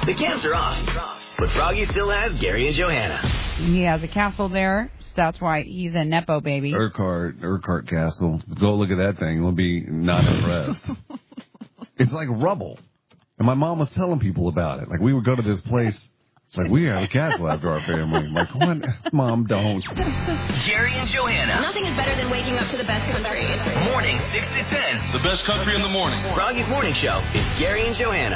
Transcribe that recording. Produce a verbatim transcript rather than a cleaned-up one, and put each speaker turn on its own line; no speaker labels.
The camps are off, but Froggy still has Gary and Johanna.
He has a castle there. That's why he's a Nepo baby.
Urquhart, Urquhart Castle. Go look at that thing. We'll be not impressed. It's like rubble. And my mom was telling people about it. Like, we would go to this place. It's like, we have a castle after our family. I'm like, what? Mom, don't.
Jerry and Johanna.
Nothing is better than waking up to the best country.
Morning, six to ten.
The best country in the morning.
Froggy's Morning Show is Gary and Johanna.